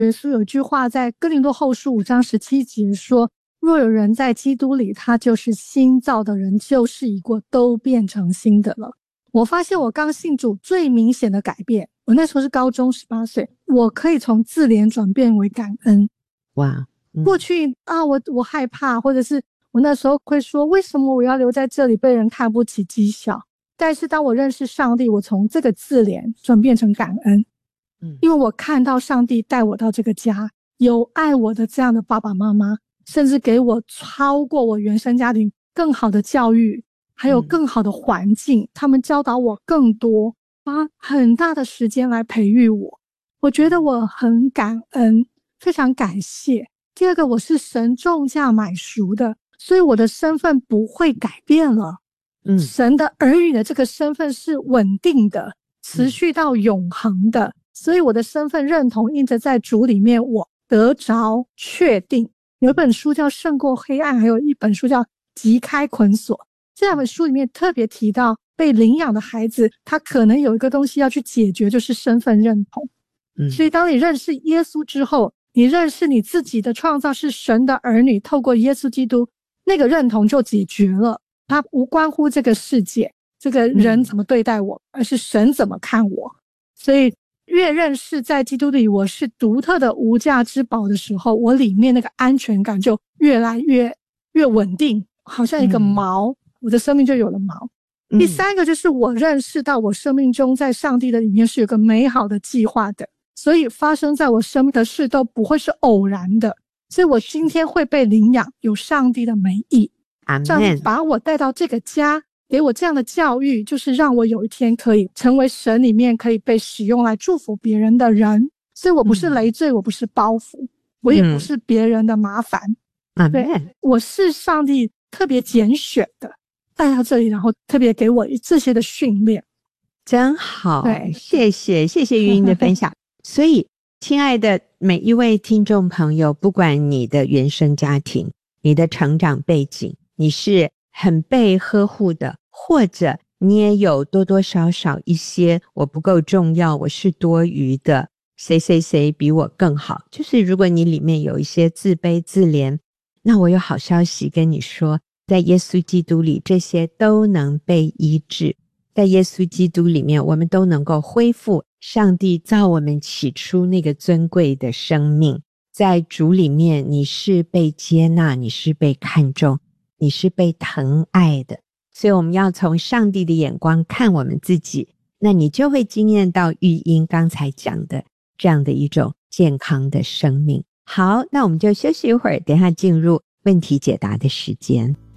耶稣有一句话在哥林多后书5章17节说，若有人在基督里，他就是新造的人，旧事已过，都变成新的了。我发现我刚信主最明显的改变，我那时候是高中18岁，我可以从自怜转变为感恩。 哇， 过去我害怕，或者是我那时候会说为什么我要留在这里被人看不起讥笑，但是当我认识上帝，我从这个自怜转变成感恩。因为我看到上帝带我到这个家，有爱我的这样的爸爸妈妈，甚至给我超过我原生家庭更好的教育，还有更好的环境，他们教导我更多，花很大的时间来培育我。我觉得我很感恩，非常感谢。第二个，我是神重价买赎的，所以我的身份不会改变了。神的儿女的这个身份是稳定的，持续到永恒的，所以我的身份认同印着在主里面，我得着确定。有一本书叫《胜过黑暗》，还有一本书叫《击开捆锁》。这两本书里面特别提到，被领养的孩子他可能有一个东西要去解决，就是身份认同。所以当你认识耶稣之后，你认识你自己的创造是神的儿女，透过耶稣基督，那个认同就解决了。它无关乎这个世界，这个人怎么对待我，而是神怎么看我。所以越认识在基督里我是独特的无价之宝的时候，我里面那个安全感就越来越稳定，好像一个锚，我的生命就有了锚。第三个就是我认识到我生命中在上帝的里面是有个美好的计划的，所以发生在我生命的事都不会是偶然的，所以我今天会被领养，有上帝的美意。上帝把我带到这个家，给我这样的教育，就是让我有一天可以成为神里面可以被使用来祝福别人的人。所以我不是累赘，我不是包袱，我也不是别人的麻烦。对，我是上帝特别拣选的，带到这里，然后特别给我这些的训练。 真好，谢谢玉英的分享。所以亲爱的每一位听众朋友，不管你的原生家庭，你的成长背景，你是很被呵护的，或者你也有多多少少一些我不够重要，我是多余的，谁比我更好，就是如果你里面有一些自卑自怜，那我有好消息跟你说，在耶稣基督里这些都能被医治。在耶稣基督里面，我们都能够恢复上帝造我们起初那个尊贵的生命。在主里面，你是被接纳，你是被看重，你是被疼爱的。所以我们要从上帝的眼光看我们自己，那你就会经验到玉英刚才讲的这样的一种健康的生命。好，那我们就休息一会儿，等一下进入问题解答的时间。